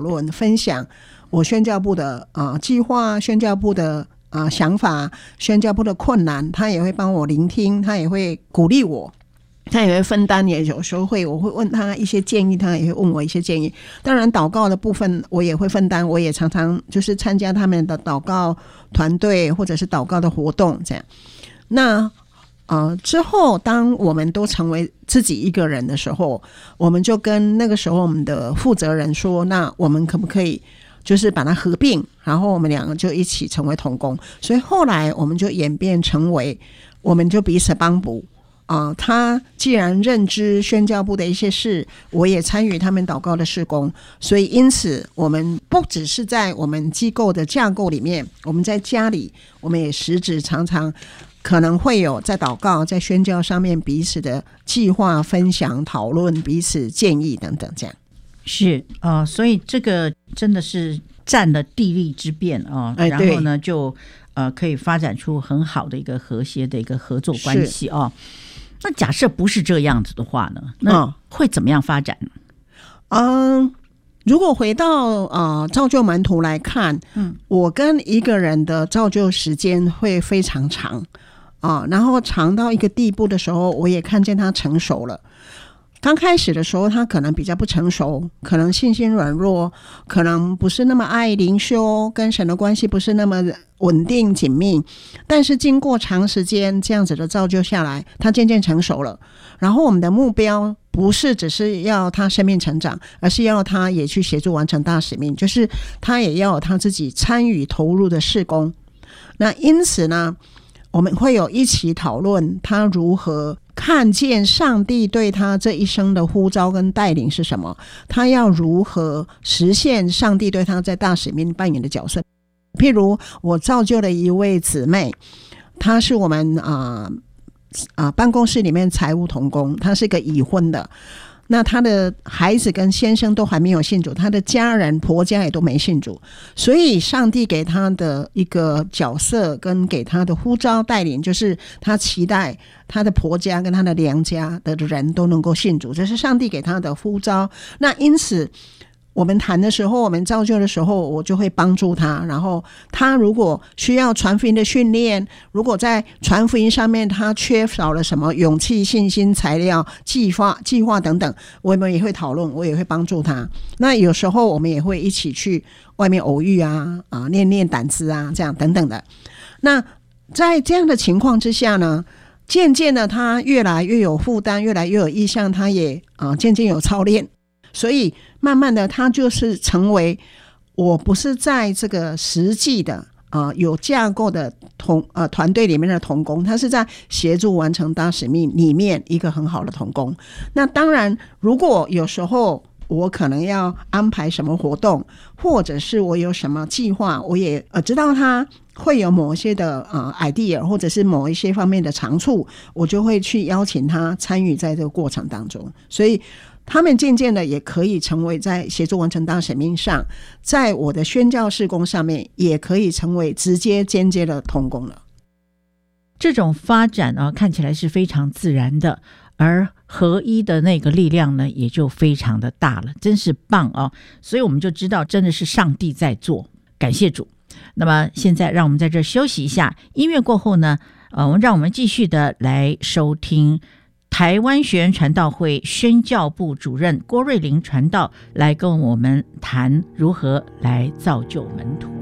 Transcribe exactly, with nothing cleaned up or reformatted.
论分享我宣教部的、呃、计划，宣教部的、呃、想法，宣教部的困难，他也会帮我聆听，他也会鼓励我，他也会分担，也有时候会我会问他一些建议，他也会问我一些建议。当然祷告的部分我也会分担，我也常常就是参加他们的祷告团队或者是祷告的活动这样。那呃，之后当我们都成为自己一个人的时候，我们就跟那个时候我们的负责人说，那我们可不可以就是把它合并，然后我们两个就一起成为同工。所以后来我们就演变成为我们就彼此帮补啊、呃，他既然认知宣教部的一些事，我也参与他们祷告的事工，所以因此我们不只是在我们机构的架构里面，我们在家里我们也实质常常可能会有在祷告在宣教上面彼此的计划分享讨论，彼此建议等等这样。 是啊、呃，所以这个真的是占了地利之便啊、呃哎，然后呢就呃可以发展出很好的一个和谐的一个合作关系啊。那假设不是这样子的话呢，那会怎么样发展？ 嗯，如果回到呃造就门徒来看，嗯，我跟一个人的造就时间会非常长啊、呃，然后长到一个地步的时候，我也看见他成熟了。刚开始的时候他可能比较不成熟，可能信心软弱，可能不是那么爱灵修，跟神的关系不是那么稳定紧密，但是经过长时间这样子的造就下来，他渐渐成熟了。然后我们的目标不是只是要他生命成长，而是要他也去协助完成大使命，就是他也要有他自己参与投入的事工。那因此呢，我们会有一起讨论他如何看见上帝对他这一生的呼召跟带领是什么，他要如何实现上帝对他在大使命扮演的角色。譬如我造就了一位姊妹，她是我们啊、呃呃、办公室里面财务同工，她是个已婚的，那她的孩子跟先生都还没有信主，她的家人婆家也都没信主，所以上帝给她的一个角色跟给她的呼召带领，就是她期待她的婆家跟她的娘家的人都能够信主，这是上帝给她的呼召。那因此我们谈的时候，我们造就的时候，我就会帮助他，然后他如果需要传福音的训练，如果在传福音上面他缺少了什么勇气、信心、材料、计划计划等等，我们也会讨论，我也会帮助他。那有时候我们也会一起去外面偶遇啊啊，练练胆子啊，这样等等的。那在这样的情况之下呢，渐渐的他越来越有负担，越来越有意向，他也啊渐渐有操练，所以慢慢的他就是成为我不是在这个实际的呃有架构的同呃团队里面的同工，他是在协助完成大使命里面一个很好的同工。那当然如果有时候我可能要安排什么活动，或者是我有什么计划，我也呃知道他会有某一些的呃 idea 或者是某一些方面的长处，我就会去邀请他参与在这个过程当中。所以他们渐渐的也可以成为在协助完成大使命上，在我的宣教事工上面也可以成为直接间接的同工了。 这种发展啊，看起来是非常自然的，而合一的那个力量呢，也就非常的大了，真是棒啊！所以我们就知道真的是上帝在做，感谢主。那么现在让我们在这休息一下，音乐过后呢，呃，让我们继续的来收听台湾学园传道会宣教部主任郭瑞玲传道来跟我们谈如何来造就门徒。